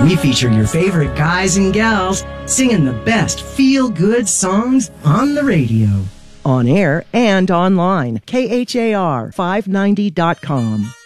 We feature your favorite guys and gals singing the best feel-good songs on the radio. On air and online. KHAR590.com.